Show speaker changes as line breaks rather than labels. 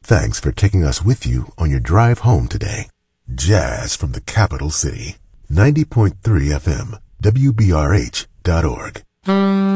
Thanks for taking us with you on your drive home today. Jazz from the capital city. 90.3 FM, WBRH.org.